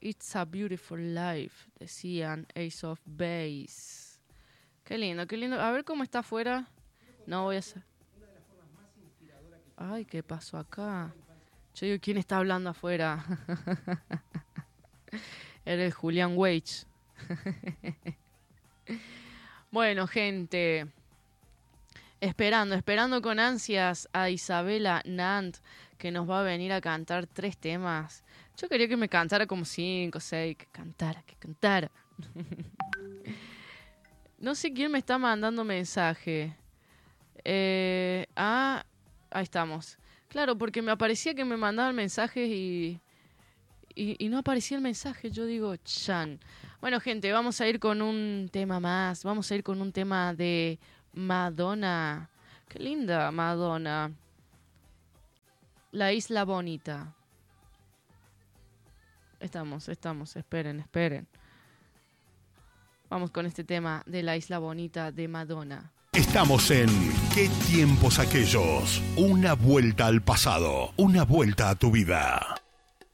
It's a Beautiful Life, decían Ace of Base. Qué lindo, qué lindo. A ver cómo está afuera. No voy a hacer. Ay, ¿qué pasó acá? Yo digo, ¿quién está hablando afuera? Era el Julián Weich. Bueno, gente. Esperando con ansias a Isabela Nant, que nos va a venir a cantar 3 temas. Yo quería que me cantara como 5, 6, que cantara. No sé quién me está mandando mensaje. Ahí estamos. Claro, porque me aparecía que me mandaban mensajes y no aparecía el mensaje. Yo digo, chan. Bueno, gente, vamos a ir con un tema más. Vamos a ir con un tema de Madonna. Qué linda Madonna. La Isla Bonita. Estamos. Esperen. Vamos con este tema de La Isla Bonita de Madonna. Estamos en ¿Qué tiempos aquellos? Una vuelta al pasado, una vuelta a tu vida.